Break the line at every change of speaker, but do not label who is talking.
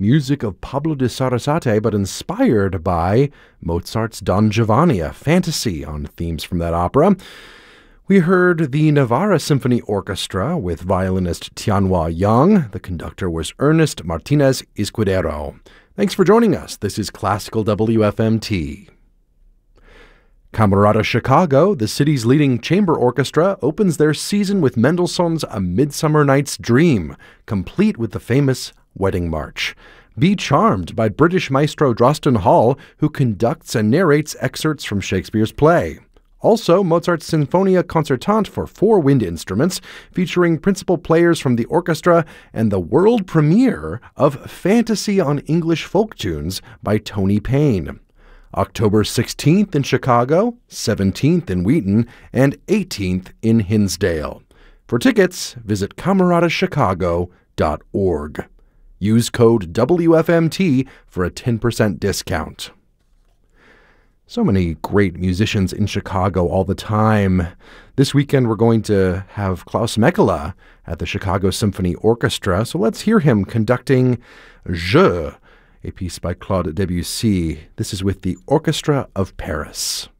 music of Pablo de Sarasate, but inspired by Mozart's Don Giovanni, a fantasy on themes from that opera. We heard the Navarra Symphony Orchestra with violinist Tianhua Yang. The conductor was Ernest Martinez Izquierdo. Thanks for joining us. This is Classical WFMT. Camerata Chicago, the city's leading chamber orchestra, opens their season with Mendelssohn's A Midsummer Night's Dream, complete with the famous Wedding March. Be charmed by British maestro Drosten Hall, who conducts and narrates excerpts from Shakespeare's play. Also, Mozart's Sinfonia Concertante for 4 wind instruments, featuring principal players from the orchestra, and the world premiere of Fantasy on English Folk Tunes by Tony Payne. October 16th in Chicago, 17th in Wheaton, and 18th in Hinsdale. For tickets, visit cameratachicago.org. Use code WFMT for a 10% discount. So many great musicians in Chicago all the time. This weekend we're going to have Klaus Mekela at the Chicago Symphony Orchestra, so let's hear him conducting Je, a piece by Claude Debussy. This is with the Orchestra of Paris.